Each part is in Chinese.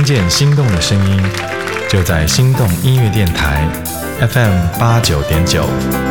见心动的声音，就在心动音乐电台 FM89.9。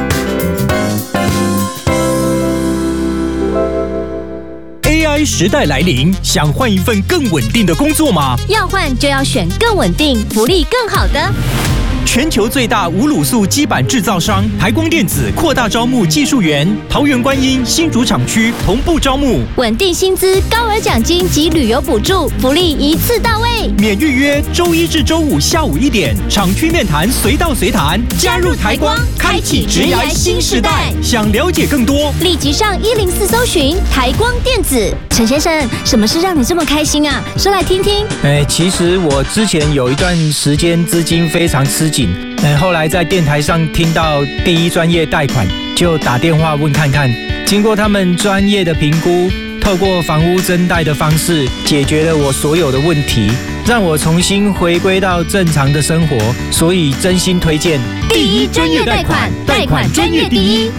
AI 时代来临，想换一份更稳定的工作吗？ 要换就要选更稳定、福利更好的。 全球最大无卤素基板制造商台光电子扩大招募技术员，桃园观音、新竹厂区同步招募， 稳定薪资、高额奖金及旅游补助，福利一次到位。 免预约，周一至周五下午1点，厂区面谈随到随谈。 加入台光，开启职涯新时代。 想了解更多， 立即上104搜寻台光电子。陈先生，什么事让你这么开心啊？说来听听。 其实我之前有一段时间资金非常吃紧，后来在电台上听到第一专业贷款，就打电话问看看。经过他们专业的评估，透过房屋增贷的方式解决了我所有的问题，让我重新回归到正常的生活，所以真心推荐第一专业贷款，贷款专业第一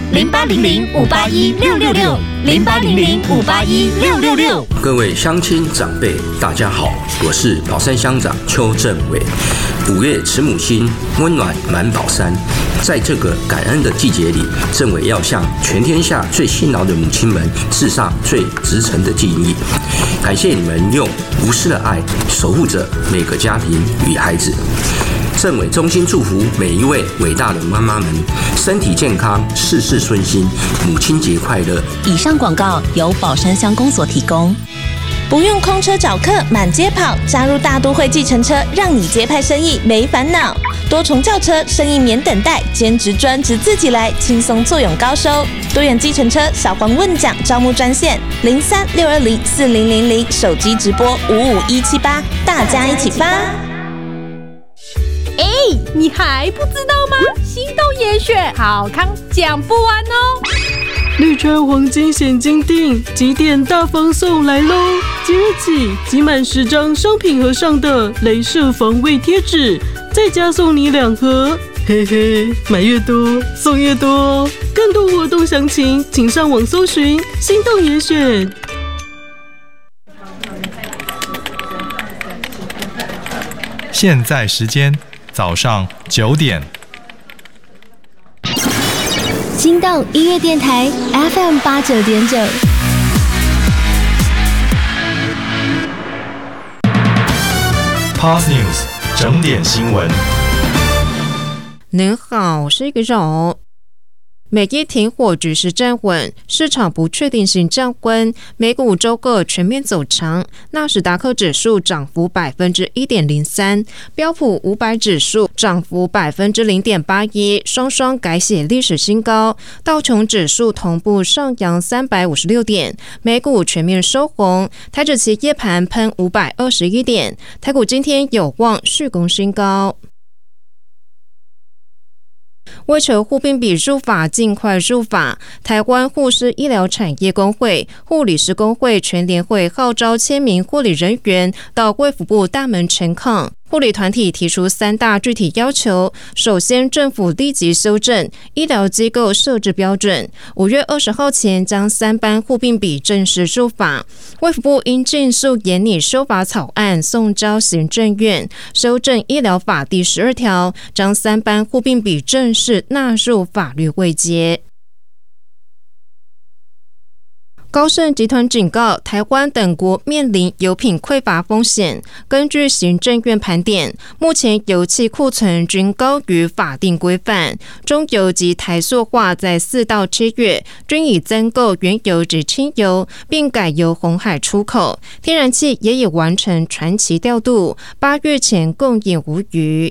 ，0800-581-666，0800-581-666。 各位乡亲长辈，大家好，我是宝山乡长邱政伟。5月慈母心，温暖满宝山。在这个感恩的季节里，政委要向全天下最辛劳的母亲们致上最直诚的敬意，感谢你们用无私的爱守护着每个家庭与孩子。政委衷心祝福每一位伟大的妈妈们身体健康，事事顺心，母亲节快乐。 以上广告由宝山乡公所提供。不用空车找客满街跑，加入大都会计程车，让你接拍生意没烦恼。多重轿车，生意免等待，兼职专职自己来，轻松作用高收。多元计程车小黄问奖招募专线03-620-4000，手机直播55178，大家一起发。 你还不知道吗？心动严选好康讲不完哦！ 绿川黄金现金定，几点大放送来喽！即日起，集满10张商品盒上的雷射防卫贴纸，再加送你2盒，嘿嘿，买越多送越多哦！更多活动详情，请上网搜寻心动严选。 现在时间早上9点。 心动音乐电台 FM89.9。 Pulse News 整点新闻。 您好，我是一个柔。美业停火局势站稳，市场不确定性降温，美股周各全面走强，纳斯达克指数涨幅 1.03%， 标普500指数涨幅 0.81%， 双双改写历史新高，道琼指数同步上扬356点，美股全面收红，台指期夜盘喷521点，台股今天有望续攻新高。为求护病比入法尽快入法，台湾护士医疗产业工会、护理师工会全联会号召1000名护理人员到卫福部大门陈抗。护理团体提出3大具体要求，首先，政府立即修正医疗机构设置标准，5月20号前将3班护病比正式入法。卫福部应尽速研拟修法草案，送交行政院，修正医疗法第12条，将3班护病比正式纳入法律位阶。高盛集团警告，台湾等国面临油品匮乏风险。根据行政院盘点，目前油气库存均高于法定规范。中油及台塑化在4到7月均已增购原油及轻油，并改由鸿海出口。天然气也已完成船期调度，8月前供应无虞。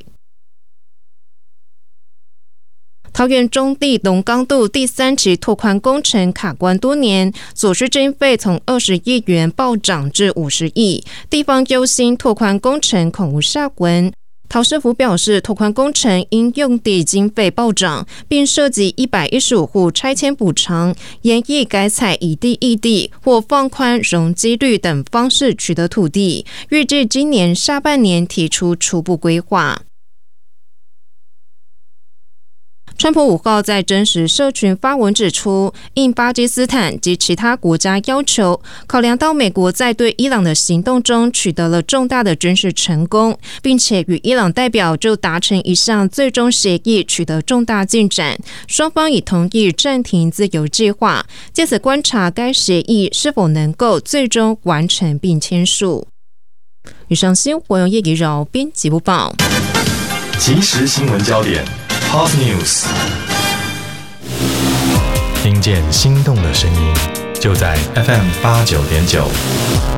桃园中壢龙岗渡第3期拓宽工程卡关多年，所需经费从20亿元暴涨至50亿，地方忧心拓宽工程恐无下文。陶师傅表示，拓宽工程因用地经费暴涨，并涉及115户拆迁补偿，研议改采以地易地或放宽容积率等方式取得土地，预计今年下半年提出初步规划。 川普5号在真实社群发文指出，应巴基斯坦及其他国家要求，考量到美国在对伊朗的行动中取得了重大的军事成功，并且与伊朗代表就达成一项最终协议取得重大进展，双方已同意暂停自由计划，借此观察该协议是否能够最终完成并签署。以上新闻由叶怡柔编辑播报。 即时新闻焦点 Hot News， 听见心动的声音，就在 FM 89.9。